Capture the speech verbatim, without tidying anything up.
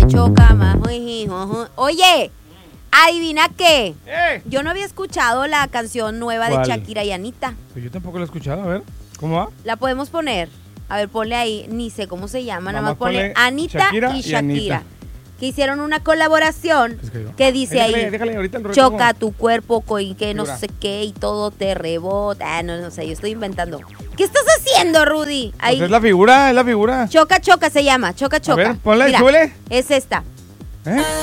me choca más. Oye, ¿adivina qué? ¿Eh? Yo no había escuchado la canción nueva ¿Cuál? de Shakira y Anita. Pues yo tampoco la he escuchado, a ver, ¿cómo va? La podemos poner. A ver, ponle ahí, ni sé cómo se llama, nada Mamá, más ponle ponle Anita Shakira y y Shakira. Anita. Que hicieron una colaboración ¿Qué escribió? que dice Ay, déjale, ahí, déjale, ahorita el reto, choca ¿cómo? tu cuerpo con que no Figura. sé qué y todo te rebota. Ah, no, no sé, yo estoy inventando. ¿Qué estás haciendo, Rudy? Ahí. Pues es la figura, es la figura. Choca, choca se llama, choca, choca. ver, ponla y Mira, súbele. es esta. ¿Eh?